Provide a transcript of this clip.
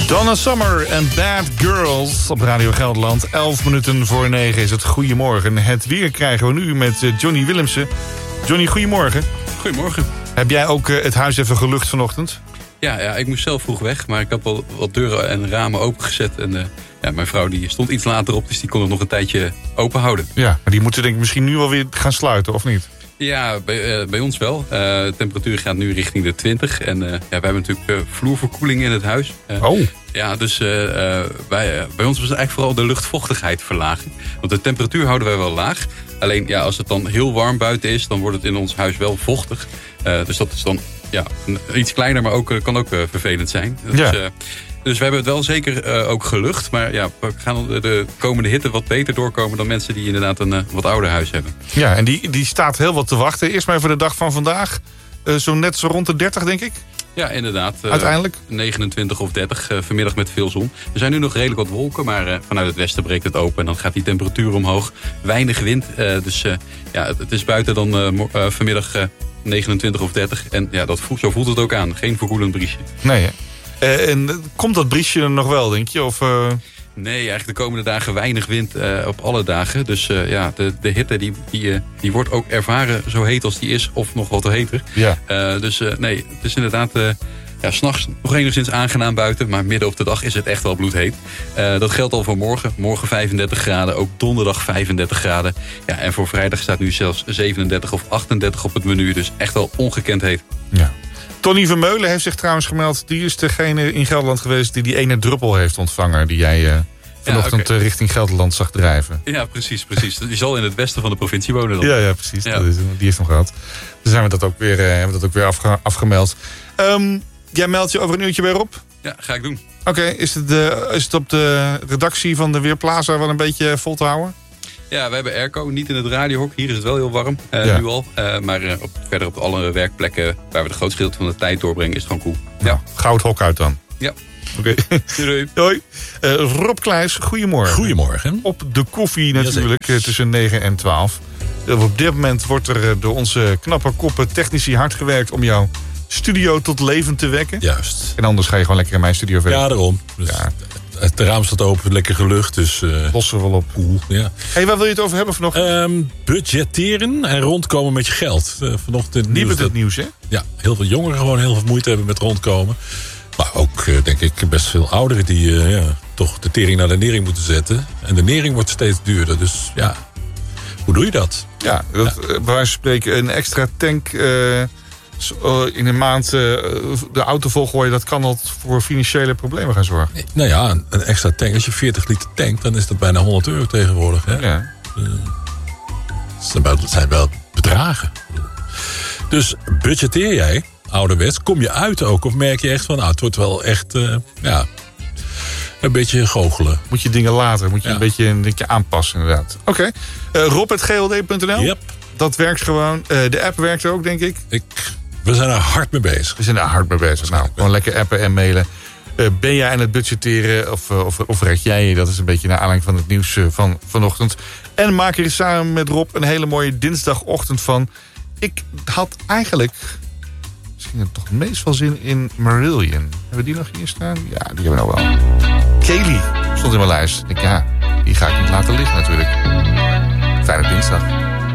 Donna Summer en Bad Girls op Radio Gelderland. 11 minuten voor 9 is het. Goedemorgen. Het weer krijgen we nu met Johnny Willemsen. Johnny, goedemorgen. Goedemorgen. Heb jij ook het huis even gelucht vanochtend? Ja, ik moest zelf vroeg weg, maar ik had wel wat deuren en ramen opengezet. En mijn vrouw die stond iets later op, dus die kon het nog een tijdje open houden. Ja, maar die moeten denk ik misschien nu wel weer gaan sluiten, of niet? Ja, bij ons wel. De temperatuur gaat nu richting de 20. En wij hebben natuurlijk vloerverkoeling in het huis. Ja, dus bij ons was het eigenlijk vooral de luchtvochtigheid verlagen. Want de temperatuur houden wij wel laag. Alleen ja, als het dan heel warm buiten is, dan wordt het in ons huis wel vochtig. Dus dat is dan iets kleiner, maar kan ook vervelend zijn. Dus we hebben het wel zeker ook gelucht. Maar ja, we gaan de komende hitte wat beter doorkomen dan mensen die inderdaad een wat ouder huis hebben. Ja, en die staat heel wat te wachten. Eerst maar voor de dag van vandaag. Zo rond de 30, denk ik. Ja, inderdaad. Uiteindelijk? 29 of 30 vanmiddag met veel zon. Er zijn nu nog redelijk wat wolken, maar vanuit het westen breekt het open. En dan gaat die temperatuur omhoog. Weinig wind. Dus het is buiten dan vanmiddag 29 of 30. En ja, zo voelt het ook aan. Geen verkoelend briesje. Nee, hè? En komt dat briesje er nog wel, denk je? Of, Nee, eigenlijk de komende dagen weinig wind op alle dagen. Dus de hitte die wordt ook ervaren zo heet als die is. Of nog wat heter. Ja. Nee, het is inderdaad 's nachts nog enigszins aangenaam buiten. Maar midden op de dag is het echt wel bloedheet. Dat geldt al voor morgen. Morgen 35 graden. Ook donderdag 35 graden. Ja, en voor vrijdag staat nu zelfs 37 of 38 op het menu. Dus echt wel ongekend heet. Ja. Tony Vermeulen heeft zich trouwens gemeld. Die is degene in Gelderland geweest die ene druppel heeft ontvangen. Die jij vanochtend richting Gelderland zag drijven. Ja, precies. Die zal in het westen van de provincie wonen dan. Ja, precies. Ja. Die heeft hem gehad. Dus hebben we dat ook weer afgemeld. Jij meldt je over een uurtje weer op? Ja, ga ik doen. Oké, is het op de redactie van de Weerplaza wel een beetje vol te houden? Ja, we hebben airco, niet in het radiohok. Hier is het wel heel warm, nu al. Maar verder op alle werkplekken waar we de grootste gedeelte van de tijd doorbrengen, is het gewoon cool. Ja. Goud hok uit dan. Ja. Oké. Doei. Hoi. Rob Kleijs, goedemorgen. Goedemorgen. Op de koffie natuurlijk, tussen 9 en 12. Op dit moment wordt er door onze knappe koppen technici hard gewerkt om jouw studio tot leven te wekken. Juist. En anders ga je gewoon lekker in mijn studio verder. Ja, daarom. Dus het raam staat open, lekker gelucht. Dus lossen we wel op. Ja. Hey, waar wil je het over hebben vanochtend? Budgetteren en rondkomen met je geld. Vanochtend niet met het nieuws, hè? Ja, heel veel jongeren gewoon heel veel moeite hebben met rondkomen. Maar ook, denk ik, best veel ouderen die toch de tering naar de nering moeten zetten. En de nering wordt steeds duurder. Dus ja, hoe doe je dat? Ja, bij wijze van spreken een extra tank in een maand de auto volgooien, dat kan al voor financiële problemen gaan zorgen. Nou ja, een extra tank. Als je 40 liter tankt, dan is dat bijna €100 tegenwoordig. Hè? Ja. Dat zijn wel bedragen. Dus budgetteer jij, ouderwets, kom je uit ook? Of merk je echt van, het wordt wel echt een beetje goochelen? Moet je dingen laten, moet je een beetje aanpassen inderdaad. Oké. Rob@gld.nl. Yep. Dat werkt gewoon. De app werkt ook, denk ik. We zijn er hard mee bezig. Nou, gewoon lekker appen en mailen. Ben jij aan het budgetteren of red jij je? Dat is een beetje naar aanleiding van het nieuws van vanochtend. En maak er samen met Rob een hele mooie dinsdagochtend van. Ik had eigenlijk misschien toch het meest wel zin in Marillion. Hebben we die nog hier staan? Ja, die hebben we nou wel. Kaylee stond in mijn lijst. Die ga ik niet laten liggen natuurlijk. Fijne dinsdag.